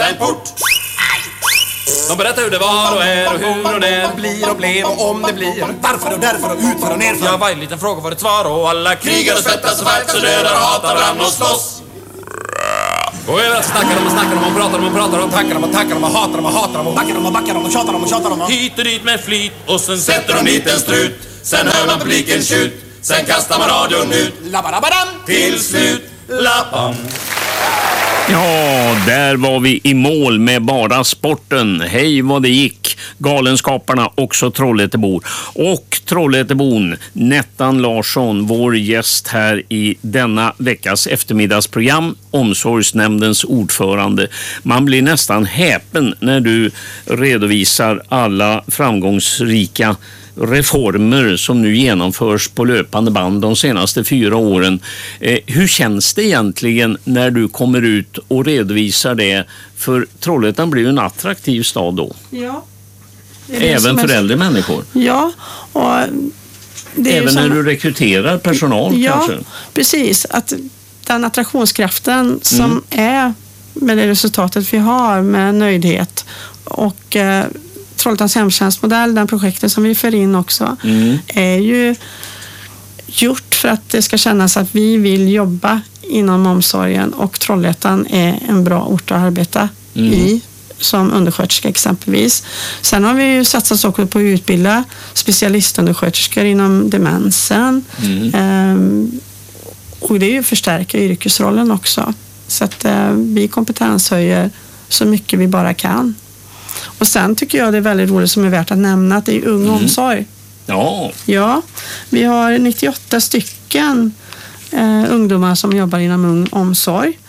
en port. De berättar hur det var och är och hur och när blir och blev och om det blir. Varför och därför och utför och nerför. Ja, varje liten fråga var ett svar och alla krigar och svettas och fights och dödar och hatar varandra och slåss. Och överallt snackar de och snackar de och pratar de och pratar de. Tackar de och tackar de och hatar de och hatar de och backar de och backar de och tjatar de och tjatar de. Hit och dit med flit och sen sätter de dit en strut. Sen hör man publiken tjut. Sen kastar man radion ut. Labarabadam. Till slut lappam. Ja, där var vi i mål med bara sporten. Hej vad det gick. Galenskaparna, också Trollhättebor. Och Trollhättebon, Nettan Larsson, vår gäst här i denna veckas eftermiddagsprogram, Omsorgsnämndens ordförande. Man blir nästan häpen när du redovisar alla framgångsrika reformer som nu genomförs på löpande band de senaste 4 åren. Hur känns det egentligen när du kommer ut och redovisar det? För Trollhättan blir ju en attraktiv stad då. Ja. Även för äldre människor. Ja, och det är även när du rekryterar personal kanske. Ja, precis. Att den attraktionskraften som är med det resultatet vi har med nöjdhet och Trollhättans hemtjänstmodell, den projekten som vi för in också, är ju gjort för att det ska kännas att vi vill jobba inom omsorgen och Trollhättan är en bra ort att arbeta i som undersköterska exempelvis. Sen har vi ju satsat också på att utbilda specialistundersköterskor inom demensen och det är ju förstärka yrkesrollen också så att vi kompetenshöjer så mycket vi bara kan. Och sen tycker jag det är väldigt roligt som är värt att nämna att det är ung omsorg. Ja, vi har 98 stycken ungdomar som jobbar inom ung omsorg.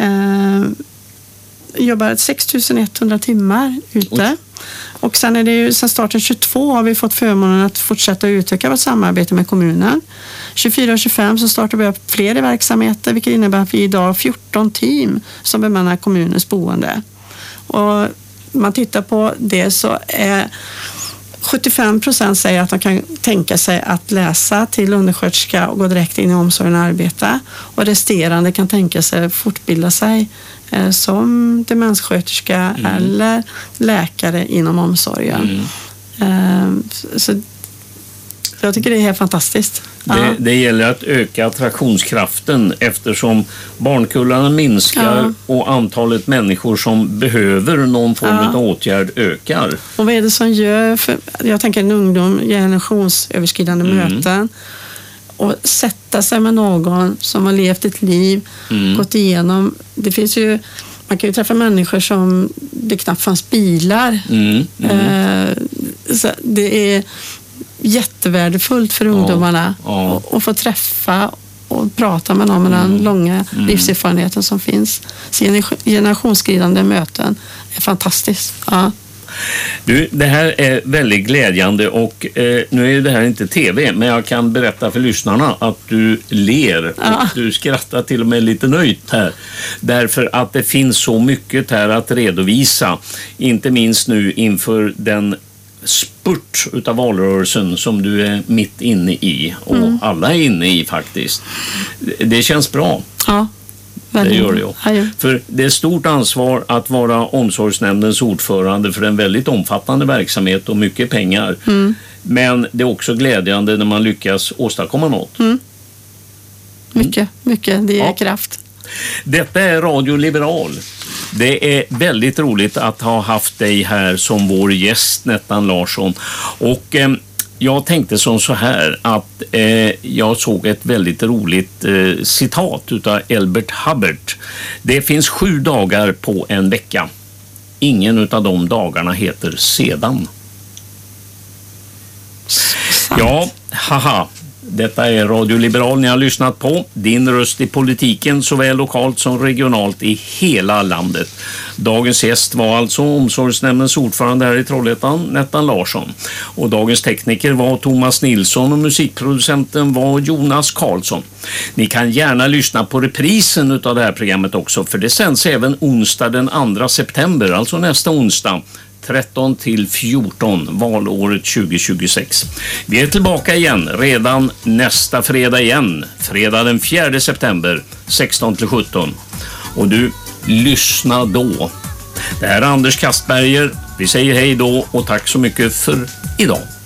Jobbar 6100 timmar ute. Och sen är det ju, sen starten 22 har vi fått förmånen att fortsätta utöka vårt samarbete med kommunen. 24 och 25 så startar vi upp fler verksamheter, vilket innebär att vi idag har 14 team som bemannar kommunens boende. Och man tittar på det så är 75% säger att de kan tänka sig att läsa till undersköterska och gå direkt in i omsorgen och arbeta. Och resterande kan tänka sig att fortbilda sig som demenssköterska eller läkare inom omsorgen. Så jag tycker det är helt fantastiskt. Det gäller att öka attraktionskraften eftersom barnkullarna minskar och antalet människor som behöver någon form av åtgärd ökar. Och vad är det som gör, för jag tänker en ungdom, generationsöverskridande möten och sätta sig med någon som har levt ett liv, gått igenom, det finns ju, man kan ju träffa människor som det knappt fanns bilar. Så det är jättevärdefullt för ungdomarna att få träffa och prata med någon med den långa livserfarenheten som finns. Så generationsskridande möten är fantastiskt. Ja. Du, det här är väldigt glädjande och nu är det här inte tv, men jag kan berätta för lyssnarna att du ler och du skrattar till och med lite nöjt här. Därför att det finns så mycket här att redovisa, inte minst nu inför den spurt utav valrörelsen som du är mitt inne i och alla är inne i faktiskt. Det känns bra. Ja. Det gör det ju. För det är stort ansvar att vara omsorgsnämndens ordförande för en väldigt omfattande verksamhet och mycket pengar. Men det är också glädjande när man lyckas åstadkomma något. Mycket. Det är kraft. Detta är Radio Liberal. Det är väldigt roligt att ha haft dig här som vår gäst, Nettan Larsson. Och jag tänkte som så här att jag såg ett väldigt roligt citat utav Albert Hubbard. Det finns 7 dagar på en vecka. Ingen utav de dagarna heter sedan. Ja, haha. Detta är Radio Liberal ni har lyssnat på. Din röst i politiken såväl lokalt som regionalt i hela landet. Dagens gäst var alltså omsorgsnämndens ordförande här i Trollhättan, Nettan Larsson. Och dagens tekniker var Thomas Nilsson och musikproducenten var Jonas Karlsson. Ni kan gärna lyssna på reprisen utav det här programmet också, för det sänds även onsdag den 2 september, alltså nästa onsdag. 13 till 14, valåret 2026. Vi är tillbaka igen redan nästa fredag igen. Fredag den 4 september, 16 till 17. Och du, lyssna då. Det här är Anders Kastberger. Vi säger hej då och tack så mycket för idag.